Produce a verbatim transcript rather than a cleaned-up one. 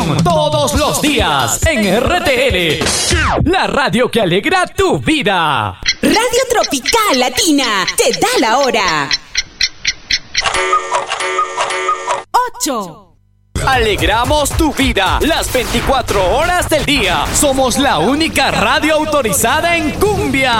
diversión todos los días en R T L, la radio que alegra tu vida. Radio Tropical Latina te da la hora. Ocho. Alegramos tu vida las veinticuatro horas del día. Somos la única radio autorizada en cumbia.